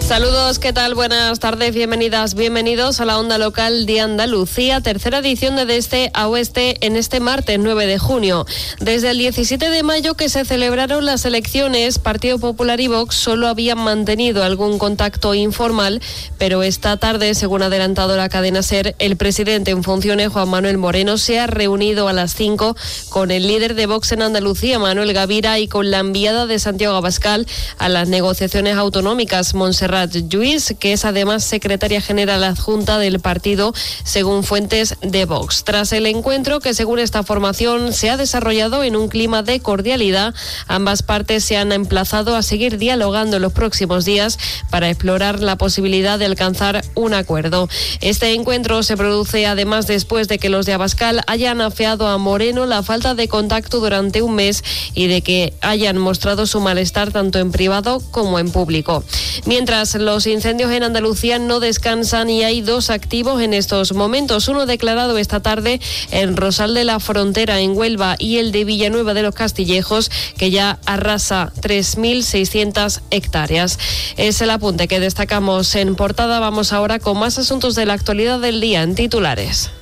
Saludos, ¿qué tal? Buenas tardes, bienvenidas, bienvenidos a la Onda Local de Andalucía, tercera edición de Este a Oeste en este martes 9 de junio. Desde el 17 de mayo que se celebraron las elecciones, Partido Popular y Vox solo habían mantenido algún contacto informal, pero esta tarde, según ha adelantado la cadena SER, el presidente en funciones, Juan Manuel Moreno, se ha reunido a las 5 con el líder de Vox en Andalucía, Manuel Gavira, y con la enviada de Santiago Abascal a las negociaciones autonómicas, Montserrat Lluís, que es además secretaria general adjunta del partido, según fuentes de Vox. Tras el encuentro, que según esta formación se ha desarrollado en un clima de cordialidad, ambas partes se han emplazado a seguir dialogando en los próximos días para explorar la posibilidad de alcanzar un acuerdo. Este encuentro se produce además después de que los de Abascal hayan afeado a Moreno la falta de contacto durante un mes y de que hayan mostrado su malestar tanto en privado como en público. Mientras, los incendios en Andalucía no descansan y hay dos activos en estos momentos. Uno declarado esta tarde en Rosal de la Frontera, en Huelva, y el de Villanueva de los Castillejos, que ya arrasa 3.600 hectáreas. Es el apunte que destacamos en portada. Vamos ahora con más asuntos de la actualidad del día en titulares.